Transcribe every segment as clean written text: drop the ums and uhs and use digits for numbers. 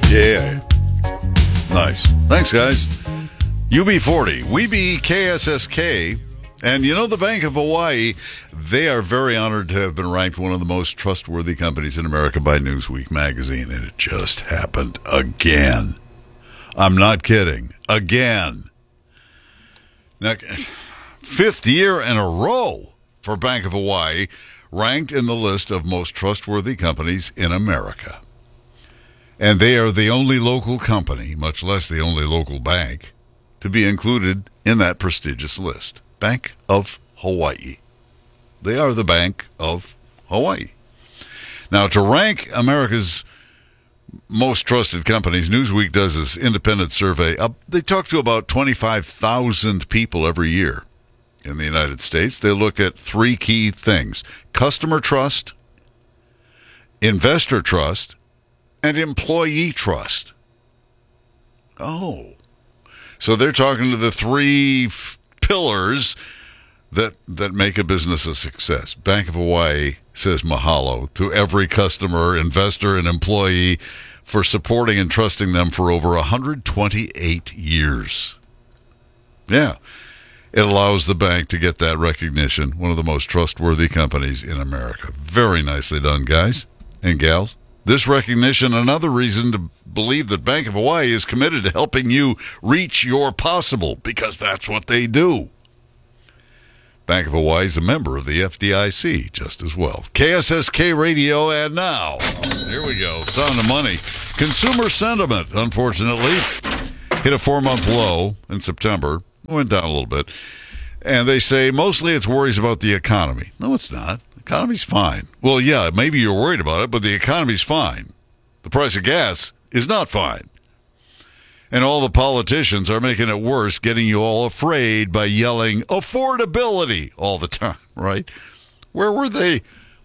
Yeah. Nice. Thanks, guys. UB40, we be KSSK, and you know the Bank of Hawaii, they are very honored to have been ranked one of the most trustworthy companies in America by Newsweek magazine, and it just happened again. I'm not kidding. Again. Now, fifth year in a row for Bank of Hawaii, ranked in the list of most trustworthy companies in America. And they are the only local company, much less the only local bank, to be included in that prestigious list. Bank of Hawaii. They are the Bank of Hawaii. Now, to rank America's most trusted companies, Newsweek does this independent survey. They talk to about 25,000 people every year in the United States. They look at three key things: customer trust, investor trust, and employee trust. Oh. So they're talking to the three pillars that make a business a success. Bank of Hawaii says mahalo to every customer, investor, and employee for supporting and trusting them for over 128 years. Yeah. It allows the bank to get that recognition, one of the most trustworthy companies in America. Very nicely done, guys and gals. This recognition, another reason to believe that Bank of Hawaii is committed to helping you reach your possible, because that's what they do. Bank of Hawaii is a member of the FDIC just as well. KSSK Radio, and now, here we go, Sound of Money. Consumer sentiment, unfortunately, hit a 4-month low in September. Went down a little bit. And they say mostly it's worries about the economy. No, it's not. The economy's fine. Well, yeah, maybe you're worried about it, but the economy's fine. The price of gas is not fine. And all the politicians are making it worse, getting you all afraid by yelling affordability all the time, right? Where were they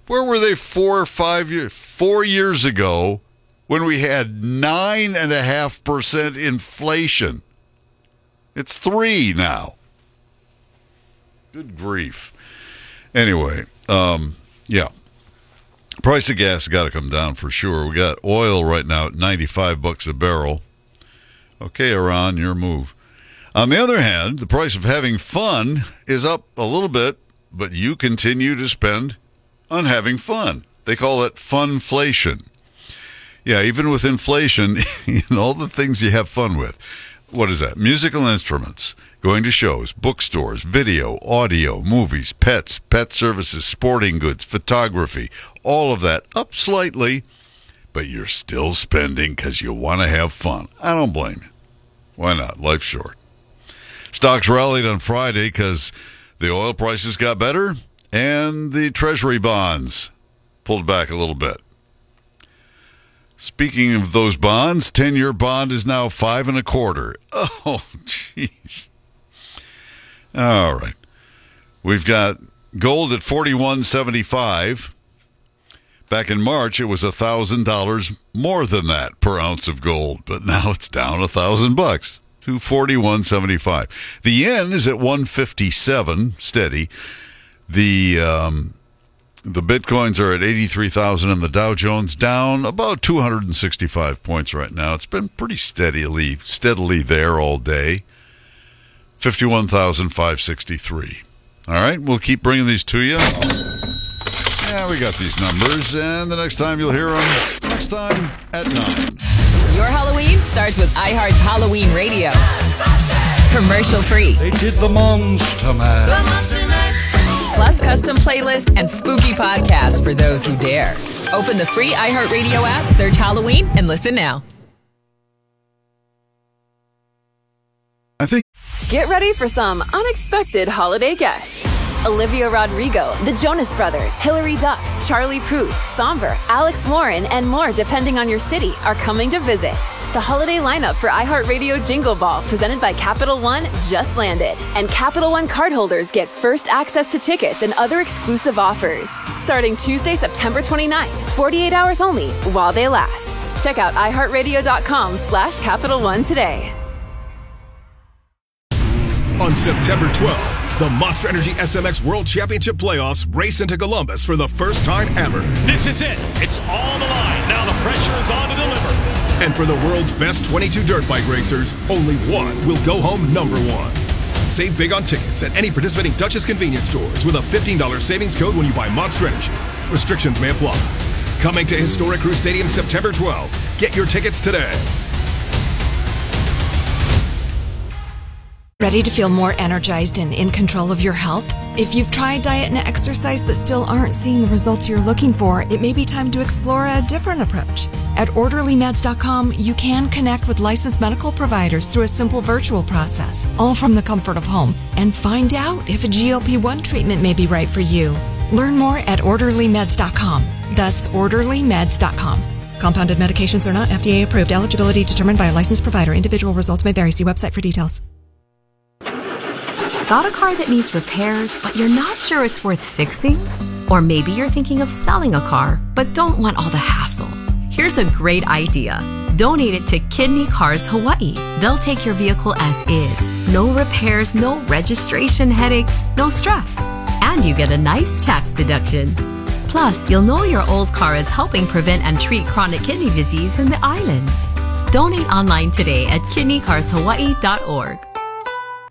4 years ago when we had 9.5% inflation? It's 3 now. Good grief. Anyway, yeah. Price of gas has got to come down for sure. We got oil right now at $95 a barrel. Okay, Iran, your move. On the other hand, the price of having fun is up a little bit, but you continue to spend on having fun. They call it funflation. Yeah, even with inflation, all the things you have fun with. What is that? Musical instruments, going to shows, bookstores, video, audio, movies, pets, pet services, sporting goods, photography, all of that up slightly, but you're still spending because you want to have fun. I don't blame you. Why not? Life's short. Stocks rallied on Friday because the oil prices got better and the Treasury bonds pulled back a little bit. Speaking of those bonds, 10-year bond is now 5.25. Oh, jeez. All right. We've got gold at $41.75. Back in March, it was $1,000 more than that per ounce of gold, but now it's down $1,000 to $41.75. The yen is at 157, steady. The Bitcoins are at 83,000, and the Dow Jones down about 265 points right now. It's been pretty steadily there all day. 51,563. All right, we'll keep bringing these to you. Yeah, we got these numbers, and the next time you'll hear them, next time at 9. Your Halloween starts with iHeart's Halloween Radio. Commercial free. They did the Monster Mash. Plus custom playlist and spooky podcasts for those who dare. Open the free iHeartRadio app, search Halloween, and listen now. Get ready for some unexpected holiday guests. Olivia Rodrigo, the Jonas Brothers, Hilary Duff, Charlie Puth, Somber, Alex Warren, and more depending on your city are coming to visit. The holiday lineup for iHeartRadio Jingle Ball, presented by Capital One, just landed. And Capital One cardholders get first access to tickets and other exclusive offers. Starting Tuesday, September 29th, 48 hours only, while they last. Check out iHeartRadio.com/Capital One today. On September 12th, the Monster Energy SMX World Championship Playoffs race into Columbus for the first time ever. This is it. It's all on the line. Now the pressure is on to deliver. And for the world's best 22 dirt bike racers, only one will go home number one. Save big on tickets at any participating Duchess convenience stores with a $15 savings code when you buy Monster Energy. Restrictions may apply. Coming to Historic Crew Stadium September 12th. Get your tickets today. Ready to feel more energized and in control of your health? If you've tried diet and exercise but still aren't seeing the results you're looking for, it may be time to explore a different approach. At OrderlyMeds.com, you can connect with licensed medical providers through a simple virtual process, all from the comfort of home, and find out if a GLP-1 treatment may be right for you. Learn more at OrderlyMeds.com. That's OrderlyMeds.com. Compounded medications are not FDA approved. Eligibility determined by a licensed provider. Individual results may vary. See website for details. Got a car that needs repairs, but you're not sure it's worth fixing? Or maybe you're thinking of selling a car, but don't want all the hassle. Here's a great idea. Donate it to Kidney Cars Hawaii. They'll take your vehicle as is. No repairs, no registration headaches, no stress. And you get a nice tax deduction. Plus, you'll know your old car is helping prevent and treat chronic kidney disease in the islands. Donate online today at kidneycarshawaii.org.